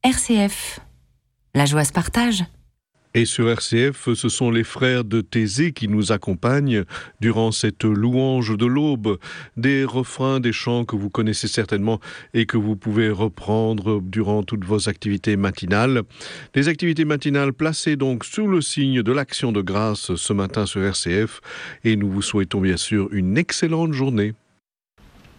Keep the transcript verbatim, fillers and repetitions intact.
R C F. La joie se partage. Et sur R C F, ce sont les frères de Thésée qui nous accompagnent durant cette louange de l'aube. Des refrains, des chants que vous connaissez certainement et que vous pouvez reprendre durant toutes vos activités matinales. Les activités matinales placées donc sous le signe de l'action de grâce ce matin sur R C F. Et nous vous souhaitons bien sûr une excellente journée.